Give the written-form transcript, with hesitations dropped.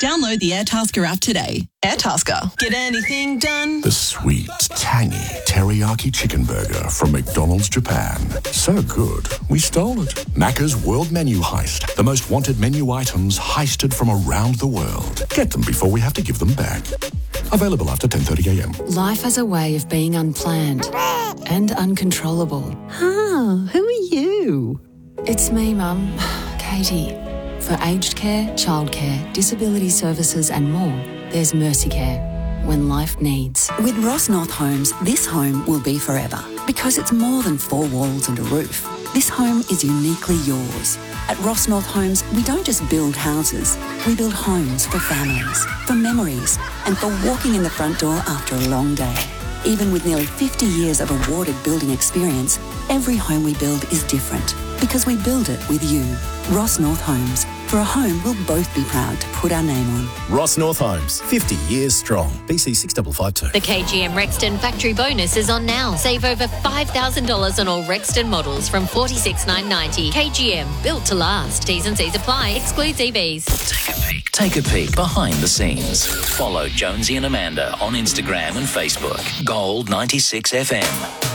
Download the Airtasker app today. Airtasker. Get anything done? The sweet, tangy teriyaki chicken burger from McDonald's Japan. So good, we stole it. Macca's World Menu Heist. The most wanted menu items heisted from around the world. Get them before we have to give them back. Available after 10:30 a.m. Life has a way of being unplanned and uncontrollable. Ah, who are you? It's me, Mum, Katie. For aged care, childcare, disability services and more, there's Mercy Care. When life needs. With Ross North Homes, this home will be forever. Because it's more than 4 walls and a roof. This home is uniquely yours. At Ross North Homes, we don't just build houses. We build homes for families, for memories, and for walking in the front door after a long day. Even with nearly 50 years of awarded building experience, every home we build is different. Because we build it with you. Ross North Homes. For a home we'll both be proud to put our name on. Ross North Homes, 50 years strong. BC 6552. The KGM Rexton factory bonus is on now. Save over $5,000 on all Rexton models from $46,990. KGM, built to last. T's and C's apply. Excludes EVs. Take a peek behind the scenes. Follow Jonesy and Amanda on Instagram and Facebook. Gold 96 FM.